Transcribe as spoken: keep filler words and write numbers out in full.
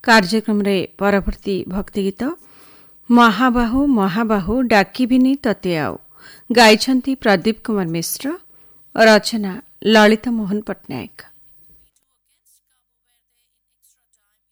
कार्यक्रम रे परवर्ती भक्ति गीत महाबाहु महाबाहु डाकिबिनी तते आउ गाइछन्ती प्रदीप कुमार मिश्र रचना ललित मोहन पट्टनायक।